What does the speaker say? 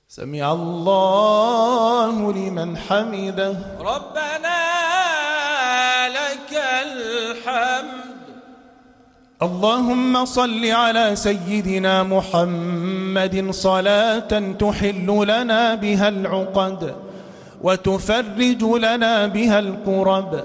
سمع الله لمن حمده. ربنا لك الحمد. اللهم صل على سيدنا محمد صلاة تحل لنا بها العقد وتفرج لنا بها الكرب